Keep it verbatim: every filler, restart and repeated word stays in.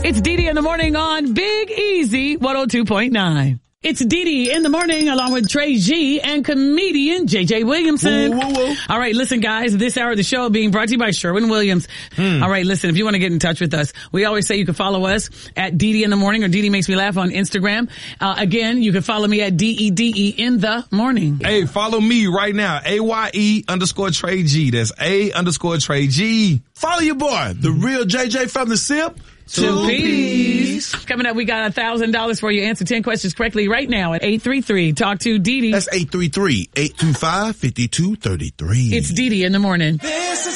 It's Dee Dee in the morning on Big Easy one oh two point nine. It's Dee Dee in the morning along with Trey G and comedian J J Williamson. Whoa, whoa, whoa. All right, listen, guys, this hour of the show being brought to you by Sherwin-Williams. Hmm. All right, listen, if you want to get in touch with us, we always say you can follow us at Dee Dee in the morning or Dee Dee Makes Me Laugh on Instagram. Uh, again, you can follow me at D E D E in the morning. Hey, follow me right now. A Y E underscore Trey G. That's A underscore Trey G. Follow your boy, the real J J from the SIP. Two P's. Coming up, we got a thousand dollars for you. Answer ten questions correctly right now at eight three three. Talk to Dee Dee. That's eight three three, eight two five, five two three three. It's Dee Dee in the morning. This is